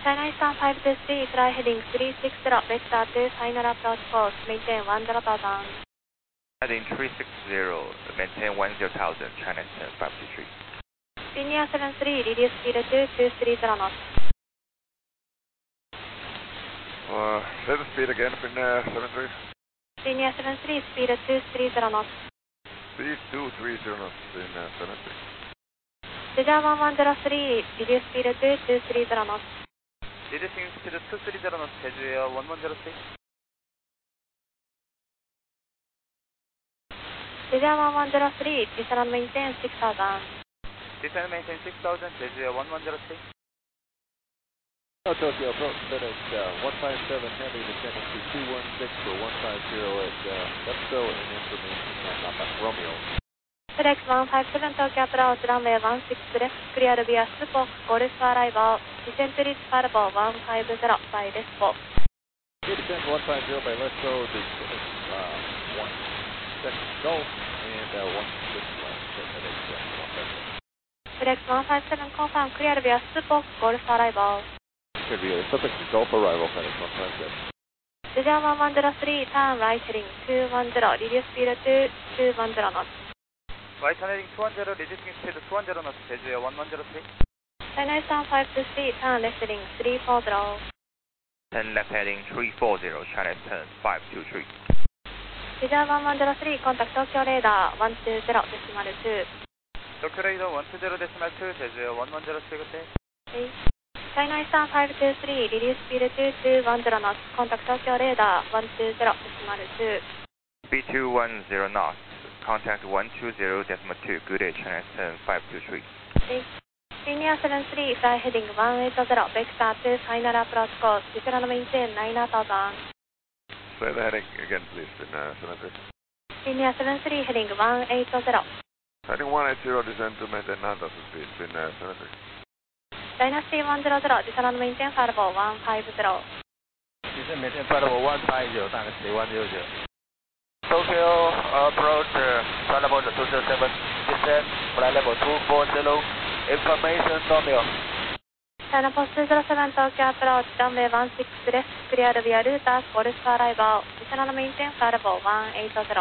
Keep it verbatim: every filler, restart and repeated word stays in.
China Eastern five two three, fly heading three six zero, vector to final approach course, maintain one zero thousand. Heading three six zero, maintain one zero thousand, China Eastern five two three. Linear seven three, reduce speed to two three zero knots. Uh, set the speed again, Finnair seven three. Linear seven three, speed two three zero knots. Speed two three zero knots in uh, seven three. Leisure one one zero three, reduce speed to two three zero knots. Reducing speed to two three zero knots, Jeju Air one one zero three. Leisure one one zero three, descend and maintain six thousand. Descend and maintain six thousand, Jeju Air one one zero three. Tokyo approach FedEx uh, one five seven, heavy descending to two one six for one five zero at uh, Lepso and information at Papa Romeo. FedEx one five seven, Tokyo approach runway one six left, clear via Spock, Golf arrival, descent to reach Parvo one five zero by Lespo. Descent one five zero by Lepso, descent uh, one second Gulf, and uh, one six left, FedEx one five seven. FedEx one five seven, confirm clear via Spock, Golf arrival. Could be a subject Gulf arrival, FedEx one five seven. Leisure one one zero three, turn right heading two one zero, reduce speed to two one zero knots. Right hand heading two one zero, reducing speed to two one zero knots, Jeju Air one one zero three. China Eastern five two three, turn left heading three four zero. Turn left heading three four zero, China Eastern five two three. Leisure one one zero three, contact Tokyo radar one two zero decimal two. Tokyo radar one two zero decimal two, Jeju Air one one zero three, good day. Okay. China Eastern five two three, reduce speed to two one zero knots, contact Tokyo radar one two zero decimal two. Speed two one zero knots, contact one two zero decimal two, good day, China Eastern five two three. Okay. Linear seven three, fly heading one eight zero, vector to final approach course, descend and maintain nine thousand. Say the heading again, please, Finnair seven three. Linear seven three, heading one eight zero. Heading one eight zero, descend to maintain nine thousand speed, Finnair seven three. Dynasty one zero zero, descend and maintain Farbo one five zero. Descend maintain Farbo one five zero, Dynasty one zero zero. Tokyo approach, uh, flight level two zero seven, descend, flight level two four zero, information Romeo. China Post two zero seven, Tokyo approach, runway one six left, clear via Reuters, Golf arrival, descend and maintain Farbo one eight zero.